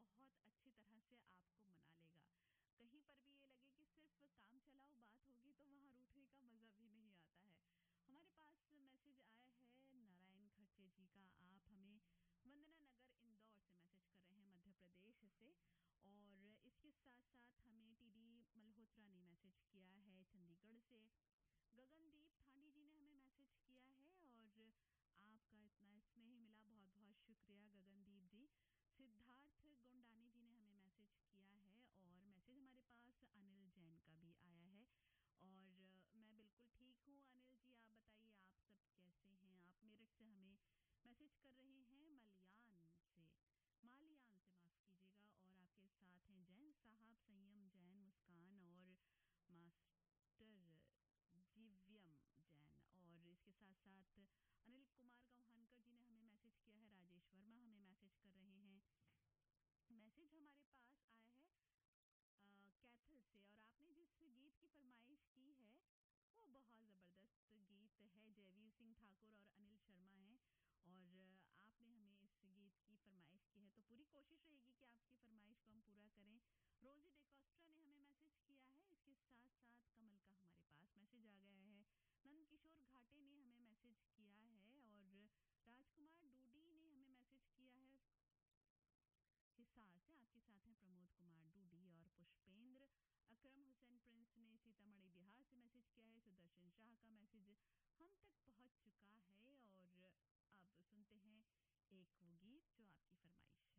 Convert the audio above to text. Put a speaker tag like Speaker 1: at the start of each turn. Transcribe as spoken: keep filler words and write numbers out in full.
Speaker 1: बहुत अच्छी तरह से आपको मना लेगा। कहीं पर भी ये लगे कि सिर्फ़ काम चलाओ बात होगी तो वहाँ रूठने का मज़ा भी नहीं आता है। हमारे पास मैसेज आया है नारायण खर्चे जी का। आप हमें वंदना नगर इंदौर से मैसेज कर रहे हैं, मध्य प्रदेश से। और इसके साथ-साथ हमें टीडी मल्होत्रा ने मैसेज किया है चंडीगढ़ से। गगनदीप थांडी जी ने हमें मैसेज किया है और आपका इतना स्नेह मिला, बहुत-बहुत शुक्रिया गगनदीप जी। सिद्धार्थ गोंडानी जी ने हमें मैसेज किया है और मैसेज हमारे पास अनिल जैन का भी आया है। और मैं बिल्कुल ठीक हूँ अनिल जी, आप बताइए आप सब कैसे हैं? आप मेरठ से हमें मैसेज कर रहे हैं मलयान से मालियान से माफ़ कीजिएगा। और आपके साथ हैं जैन साहब, संयम जैन, मुस्कान और मास्टर जीव्यम जैन। और इसके साथ-साथ अनिल कुमार गौहानकर जी ने हमें मैसेज किया है, राजेश वर्मा हमें मैसेज कर रहे हैं। मैसेज हमारे पास आया है अ, कैथल से और आपने जिस गीत की फ़रमाइश की है, वो बहुत ज़बरदस्त गीत है। जयवीर सिंह ठाकुर और अनिल शर्मा हैं और आपने हमें इस गीत की फ़रमाइश की है, तो पूरी कोशिश रहेगी कि आपकी फ़रमाइश को हम पूरा करें। रोज़ी डिकोस्ट्रा ने हमें मैसेज किया है, इसके साथ-साथ कमल का हमारे पास मैसेज आ गया है। नंदकिशोर घाटे ने हमें मैसेज किया है और राजकुमार डूडी ने हमें मैसेज किया है हिसार से। आपके साथ हैं प्रमोद कुमार डूडी और पुष्पेंद्र। अकरम हुसैन प्रिंस ने सीतामढ़ी बिहार से मैसेज किया है। सुदर्शन शाह का मैसेज हम तक पहुंच चुका है और अब सुनते हैं एक वो गीत जो आपकी फरमाइश